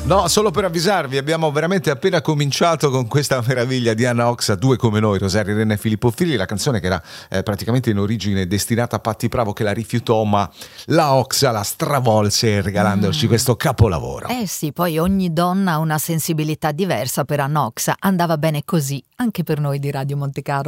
No, solo per avvisarvi, abbiamo veramente appena cominciato con questa meraviglia di Anna Oxa, Due come noi, Rosario Renna e Filippo Fili, la canzone che era praticamente in origine destinata a Patti Bravo, che la rifiutò, ma la Oxa la stravolse regalandoci questo capolavoro. Eh sì, poi ogni donna ha una sensibilità diversa per Anna Oxa, andava bene così, anche per noi di Radio Monte Carlo.